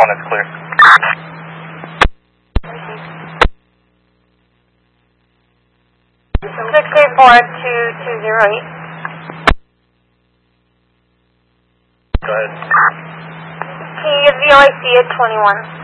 it's clear. 684-2208. Go ahead. Can you give VOIC at 21?